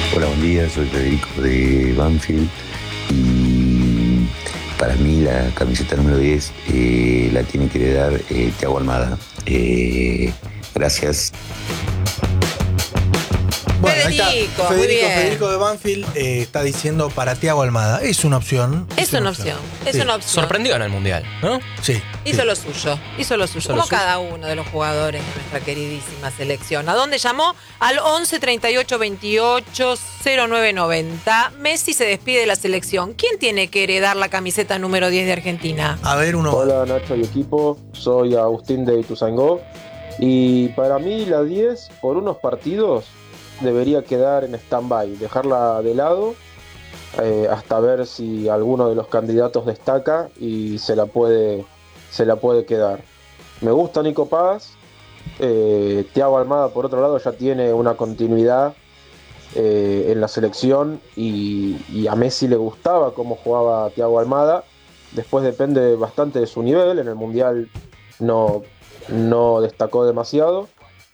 Hola, buen día, soy Federico de Banfield y para mí la camiseta número 10 la tiene que heredar Thiago Almada. Gracias. Bueno, Federico, ahí está. muy bien. Federico de Banfield está diciendo para Thiago Almada. Es una opción. Es una opción. Es Sí. una opción. Sorprendió en el Mundial, ¿no? Sí. Hizo lo suyo. Como suyo. cada uno de los jugadores de nuestra queridísima selección. ¿A dónde llamó? Al 11 38 28 09 90. Messi se despide de la selección. ¿Quién tiene que heredar la camiseta número 10 de Argentina? A ver, uno. Hola Nacho y equipo, soy Agustín de Ituzaingó y para mí la 10 por unos partidos debería quedar en stand-by, dejarla de lado hasta ver si alguno de los candidatos destaca y se la puede quedar. Me gusta Nico Paz, Thiago Almada por otro lado ya tiene una continuidad en la selección y a Messi le gustaba cómo jugaba Thiago Almada. Después depende bastante de su nivel, en el Mundial no destacó demasiado,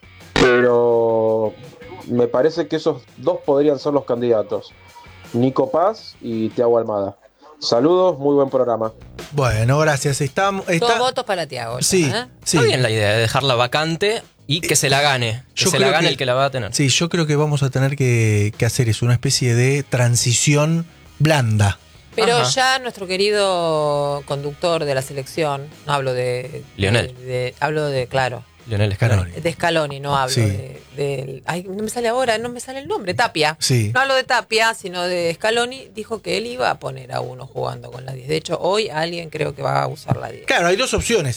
pero me parece que esos dos podrían ser los candidatos, Nico Paz y Thiago Almada. Saludos, muy buen programa. Bueno, gracias. Todos votos para Thiago. Sí, ¿eh? sí. Está bien la idea de dejarla vacante y que se la gane. Que Yo se la creo gane que- el que la va a tener. Sí, yo creo que vamos a tener que hacer eso, una especie de transición blanda. Pero Ajá. ya nuestro querido conductor de la selección, no hablo de... Lionel. Hablo de, claro, Lionel Scaloni. de Scaloni, no hablo Sí. ay, no me sale ahora, no me sale el nombre, Tapia. Sí. No hablo de Tapia, sino de Scaloni. Dijo que él iba a poner a uno jugando con la 10. De hecho, hoy alguien creo que va a usar la 10. Claro, hay dos opciones.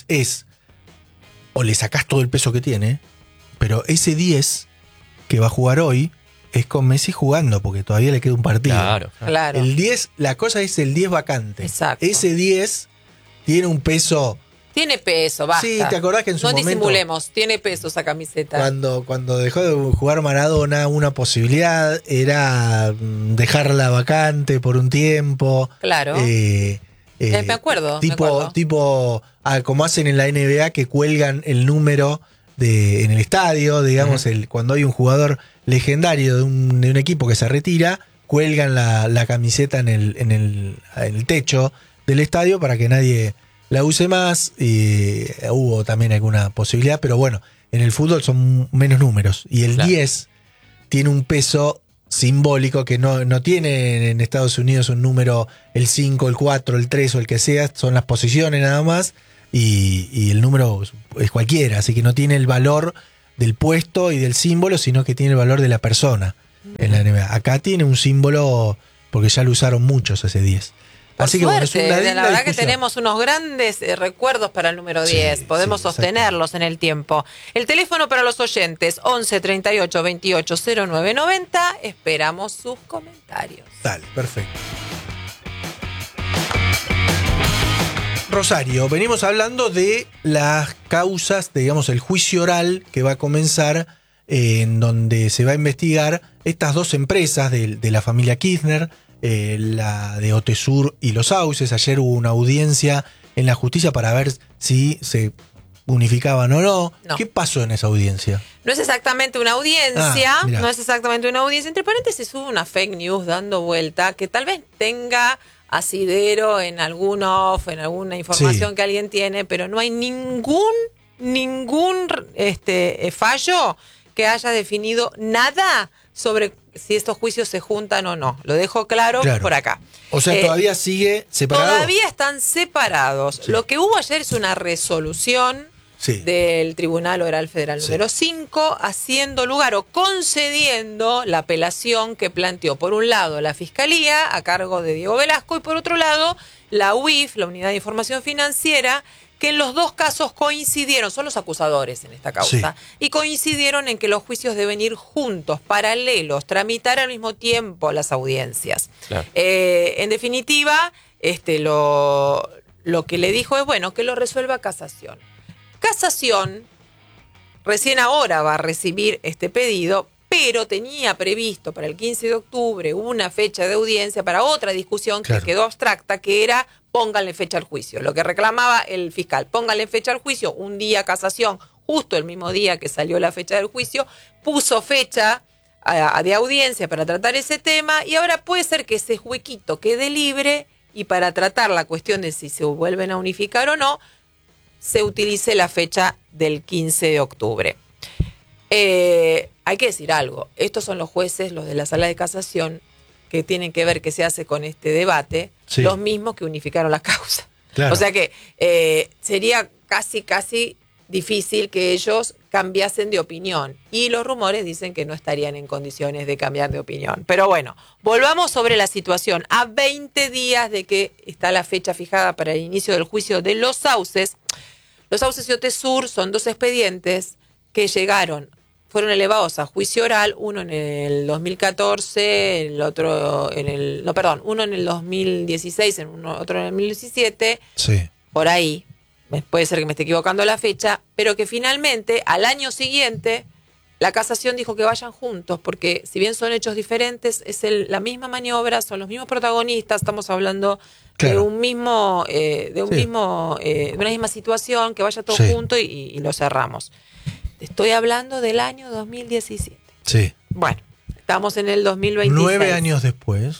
O le sacás todo el peso que tiene, pero ese 10 que va a jugar hoy es con Messi jugando, porque todavía le queda un partido. Claro. Claro. El 10, la cosa es el 10 vacante. Exacto. Ese 10 tiene un peso. Tiene peso, basta. Sí, ¿te acordás que en su no momento, disimulemos, tiene peso esa camiseta. cuando dejó de jugar Maradona, una posibilidad era dejarla vacante por un tiempo? Claro. Me acuerdo. Tipo como hacen en la NBA, que cuelgan el número en el estadio, digamos, cuando hay un jugador legendario de un equipo que se retira, cuelgan la camiseta en el techo del estadio para que nadie la use más. Y hubo también alguna posibilidad, pero bueno, en el fútbol son menos números. Y el Claro. 10 tiene un peso simbólico que no tiene en Estados Unidos un número, el 5, el 4, el 3 o el que sea, son las posiciones nada más, y el número es cualquiera, así que no tiene el valor del puesto y del símbolo, sino que tiene el valor de la persona en la NBA. Acá tiene un símbolo porque ya lo usaron muchos ese 10. Por Así suerte, que bueno, es una la linda verdad que discusión. tenemos unos grandes recuerdos para el número 10. Sí, Podemos sí, sostenerlos en el tiempo. El teléfono para los oyentes, 11 38 28 09 90. Esperamos sus comentarios. Dale, perfecto. Rosario, venimos hablando de las causas, digamos, el juicio oral que va a comenzar, en donde se va a investigar estas dos empresas de la familia Kirchner, la de Otesur y Los Sauces. Ayer hubo una audiencia en la justicia para ver si se unificaban o no. No. ¿Qué pasó en esa audiencia? No es exactamente una audiencia, mirá. no es exactamente una audiencia. Entre paréntesis hubo una fake news dando vuelta que tal vez tenga asidero en algún off, en alguna información Sí. que alguien tiene, pero no hay ningún fallo que haya definido nada sobre si estos juicios se juntan o no. Lo dejo claro por acá. O sea, todavía sigue separado. Todavía están separados. Sí. Lo que hubo ayer es una resolución Sí. del Tribunal Oral Federal Sí. número 5, haciendo lugar o concediendo la apelación que planteó, por un lado, la Fiscalía, a cargo de Diego Velasco, y por otro lado, la UIF, la Unidad de Información Financiera, que en los dos casos coincidieron, son los acusadores en esta causa, y coincidieron en que los juicios deben ir juntos, paralelos, tramitar al mismo tiempo las audiencias. Claro. En definitiva, lo que le dijo es, bueno, que lo resuelva casación. Casación recién ahora va a recibir este pedido, pero tenía previsto para el 15 de octubre una fecha de audiencia para otra discusión que quedó abstracta, que era pónganle fecha al juicio. Lo que reclamaba el fiscal, pónganle fecha al juicio, un día casación, justo el mismo día que salió la fecha del juicio, puso fecha de audiencia para tratar ese tema, y ahora puede ser que ese huequito quede libre y para tratar la cuestión de si se vuelven a unificar o no, se utilice la fecha del 15 de octubre. Hay que decir algo, estos son los jueces, los de la Sala de Casación, que tienen que ver qué se hace con este debate, Sí. los mismos que unificaron la causa. Claro. O sea que sería casi difícil que ellos cambiasen de opinión. Y los rumores dicen que no estarían en condiciones de cambiar de opinión. Pero bueno, volvamos sobre la situación. A 20 días de que está la fecha fijada para el inicio del juicio de los Sauces y Otesur son 2 expedientes que fueron elevados a juicio oral, uno en el 2014, uno en el 2016, otro en el 2017, Sí. por ahí, puede ser que me esté equivocando la fecha, pero que finalmente al año siguiente la casación dijo que vayan juntos, porque si bien son hechos diferentes, es la misma maniobra, son los mismos protagonistas, estamos hablando Claro. de una misma situación, que vaya todo Sí. junto y lo cerramos. Estoy hablando del año 2017. Sí. Bueno, estamos en el 2026. 9 años después.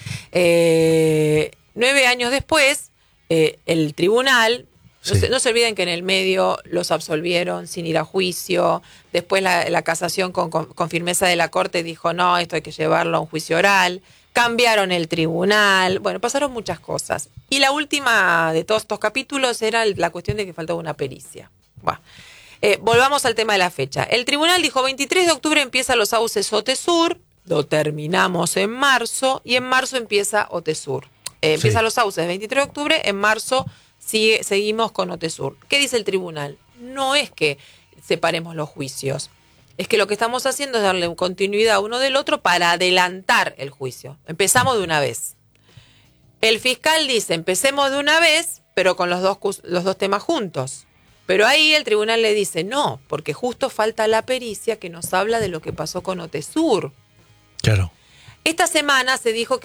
9 años después, el tribunal, Sí. no se olviden que en el medio los absolvieron sin ir a juicio, después la casación con firmeza de la Corte dijo no, esto hay que llevarlo a un juicio oral, cambiaron el tribunal, bueno, pasaron muchas cosas. Y la última de todos estos capítulos era la cuestión de que faltaba una pericia. Bueno, volvamos al tema de la fecha. El tribunal dijo 23 de octubre empieza los Sauces Otesur, lo terminamos en marzo, y en marzo empieza Otesur. Empieza Sí. los Sauces 23 de octubre, en marzo seguimos con Otesur. ¿Qué dice el tribunal? No es que separemos los juicios, es que lo que estamos haciendo es darle continuidad a uno del otro para adelantar el juicio. Empezamos de una vez. El fiscal dice, empecemos de una vez, pero con los dos temas juntos. Pero ahí el tribunal le dice, no, porque justo falta la pericia que nos habla de lo que pasó con Otesur. Claro. Esta semana se dijo que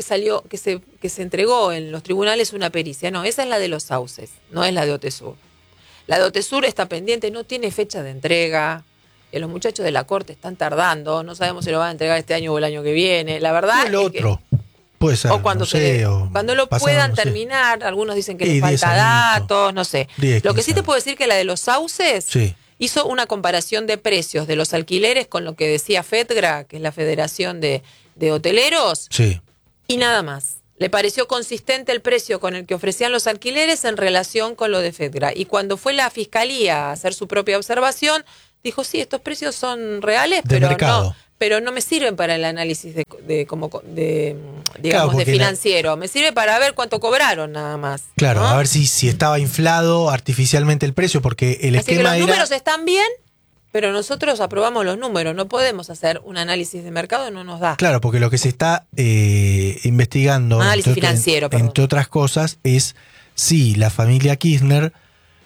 se entregó en los tribunales una pericia. No, esa es la de los Sauces, no es la de Otesur. La de Otesur está pendiente, no tiene fecha de entrega. Los muchachos de la Corte están tardando, no sabemos si lo van a entregar este año o el año que viene. La verdad El es que, otro. Puede ser. o cuando, no sé, o cuando lo pasaron, puedan no sé. terminar, algunos dicen que Sí, les 10 falta añitos. datos, no sé. 10, Lo que sí 15 te puedo decir que la de los Sauces Sí. hizo una comparación de precios de los alquileres con lo que decía FEDGRA, que es la Federación de Hoteleros, Sí. y nada más. Le pareció consistente el precio con el que ofrecían los alquileres en relación con lo de FEDGRA. Y cuando fue la Fiscalía a hacer su propia observación, dijo, sí, estos precios son reales, De mercado. pero no me sirven para el análisis digamos, Claro, de porque financiero. Me sirve para ver cuánto cobraron nada más. Claro, ¿no? a ver si estaba inflado artificialmente el precio, porque el Así que esquema los era... números están bien, pero nosotros aprobamos los números. No podemos hacer un análisis de mercado, no nos da. Claro, porque lo que se está investigando, Análisis financiero, perdón. entre otras cosas, es si la familia Kirchner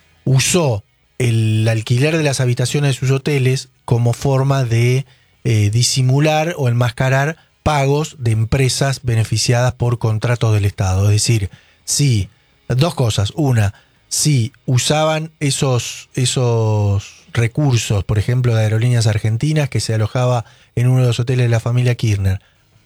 usó el alquiler de las habitaciones de sus hoteles como forma de disimular o enmascarar pagos de empresas beneficiadas por contratos del Estado. Es decir, si, dos cosas. Una, si usaban esos recursos, por ejemplo, de Aerolíneas Argentinas, que se alojaba en uno de los hoteles de la familia Kirchner,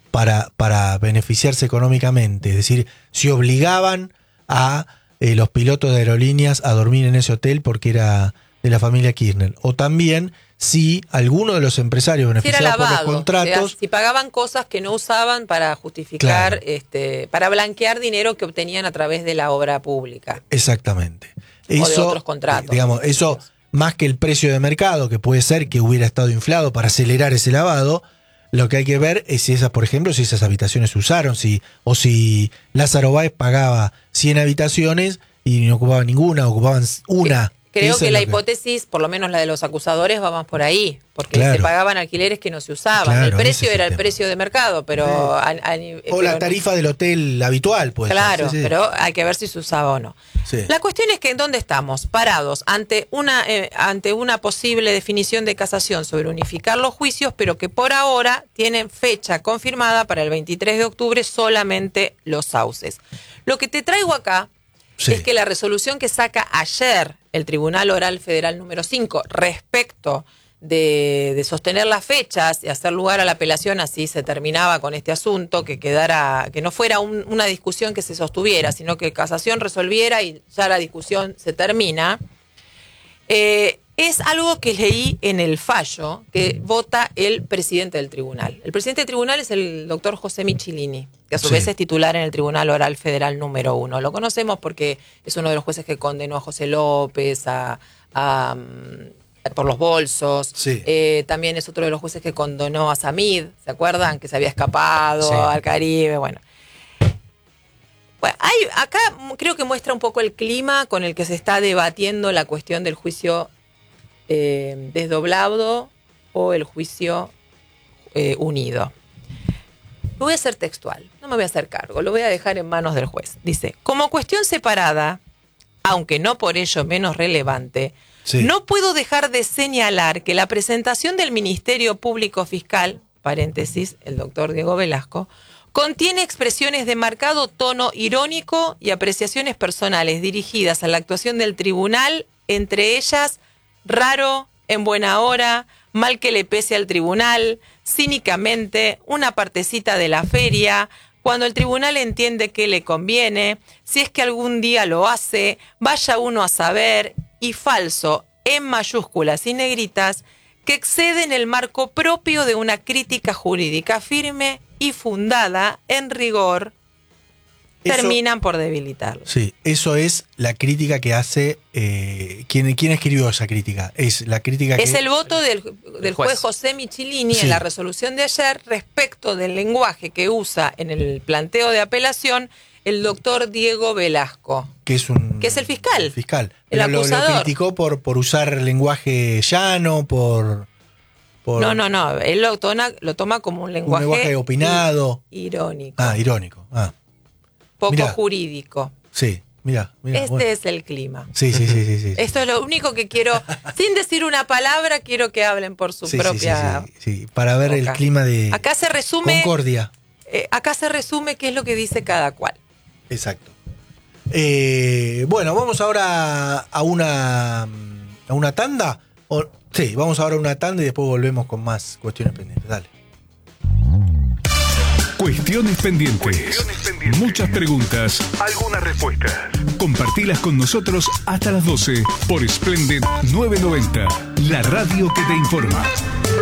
para beneficiarse económicamente. Es decir, si obligaban a los pilotos de aerolíneas a dormir en ese hotel porque era de la familia Kirchner. O también si alguno de los empresarios Si era beneficiados por lavado, los contratos... o sea, si pagaban cosas que no usaban para justificar, Claro. para blanquear dinero que obtenían a través de la obra pública. Exactamente. O de otros contratos. Digamos, eso, más que el precio de mercado, que puede ser que hubiera estado inflado para acelerar ese lavado, lo que hay que ver es si esas, por ejemplo, si esas habitaciones se usaron, o si Lázaro Báez pagaba 100 habitaciones y no ocupaba ninguna, ocupaban una. Creo Eso que es la lo hipótesis, por lo menos la de los acusadores, va más por ahí, porque Claro. se pagaban alquileres que no se usaban. Claro, El precio ese es el era el tema. precio de mercado, pero... O la tarifa del hotel habitual, pues. Claro, pero hay que ver si se usaba o no. Sí. La cuestión es que ¿dónde estamos? Parados ante una posible definición de casación sobre unificar los juicios, pero que por ahora tienen fecha confirmada para el 23 de octubre solamente los Sauces. Lo que te traigo acá Sí. es que la resolución que saca ayer el Tribunal Oral Federal número 5 respecto de sostener las fechas y hacer lugar a la apelación, así se terminaba con este asunto, que no fuera una discusión que se sostuviera, sino que casación resolviera y ya la discusión se termina. Es algo que leí en el fallo que vota el presidente del tribunal. El presidente del tribunal es el doctor José Michelini, que a su vez es titular en el Tribunal Oral Federal número 1. Lo conocemos porque es uno de los jueces que condenó a José López, por los bolsos. Sí. También es otro de los jueces que condenó a Samid, ¿se acuerdan? Que se había escapado al Caribe, bueno, acá creo que muestra un poco el clima con el que se está debatiendo la cuestión del juicio desdoblado o el juicio unido. Lo voy a hacer textual, no me voy a hacer cargo, lo voy a dejar en manos del juez. Dice, como cuestión separada, aunque no por ello menos relevante, no puedo dejar de señalar que la presentación del Ministerio Público Fiscal, paréntesis, el doctor Diego Velasco, contiene expresiones de marcado tono irónico y apreciaciones personales dirigidas a la actuación del tribunal, entre ellas, raro, en buena hora, mal que le pese al tribunal, cínicamente, una partecita de la feria, cuando el tribunal entiende que le conviene, si es que algún día lo hace, vaya uno a saber, y falso, en mayúsculas y negritas, que exceden el marco propio de una crítica jurídica firme y fundada en rigor, terminan por debilitarlo. Sí, eso es la crítica que hace. ¿Quién escribió esa crítica? Es la crítica es el voto del juez José Michelini en la resolución de ayer respecto del lenguaje que usa en el planteo de apelación el doctor Diego Velasco. Que es el fiscal. El fiscal. El acusador. Lo criticó por usar lenguaje llano, No. Él lo toma como un lenguaje opinado. Irónico. Irónico. Poco jurídico. Sí, mira. Es el clima. Sí. Esto es lo único que quiero, sin decir una palabra, quiero que hablen por su propia. Sí, para ver el clima de acá se resume, concordia. Acá se resume qué es lo que dice cada cual. Exacto. Bueno, vamos ahora a una tanda. Sí, vamos ahora a una tanda y después volvemos con más cuestiones pendientes. Dale. Cuestiones pendientes. Muchas preguntas. Algunas respuestas. Compartilas con nosotros hasta las 12 por Splendid 990, la radio que te informa.